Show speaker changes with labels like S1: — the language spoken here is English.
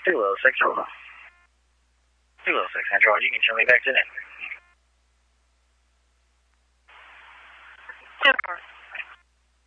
S1: 206. 206 Central, you can tell me back to that.